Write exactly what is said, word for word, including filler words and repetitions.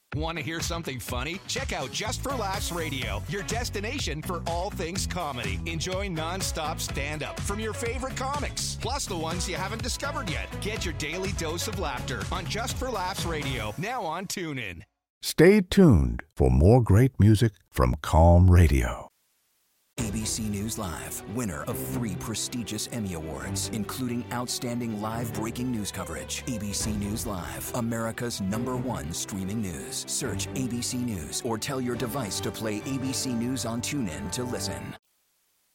Want to hear something funny? Check out Just for Laughs Radio, your destination for all things comedy. Enjoy non-stop stand-up from your favorite comics, plus the ones you haven't discovered yet. Get your daily dose of laughter on Just for Laughs Radio, now on TuneIn. Stay tuned for more great music from Calm Radio. A B C News Live, winner of three prestigious Emmy Awards, including Outstanding Live Breaking News Coverage. A B C News Live, America's number one streaming news. Search A B C News or tell your device to play A B C News on TuneIn to listen.